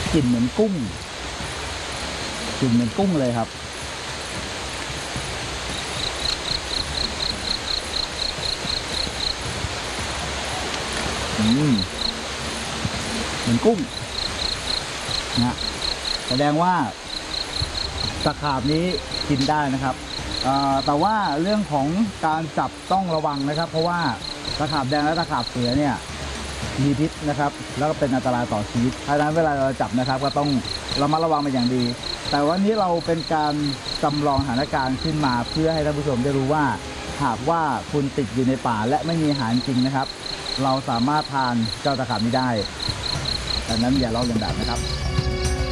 กลิ่นเหมือนกุ้งกลิ่นเหมือนกุ้งเลยครับเหมือนกุ้งนะแสดงว่าตะขาบนี้กินได้นะครับแต่ว่าเรื่องของการจับต้องระวังนะครับ เพราะว่าตะขาบแดงและตะขาบเสือเนี่ยมีพิษนะครับแล้วก็เป็นอันตรายต่อชีวิตเพราะฉะนั้นเวลาเราจับนะครับก็ต้องระมัดระวังเป็นอย่างดีแต่วันนี้เราเป็นการจำลองสถานการณ์ขึ้นมาเพื่อให้ท่านผู้ชมได้รู้ว่าหากว่าคุณติดอยู่ในป่าและไม่มีอาหารจริงนะครับเราสามารถทานเจ้าตะขาบนี้ได้ดังนั้นอย่าลอกเลียนแบบนะครับ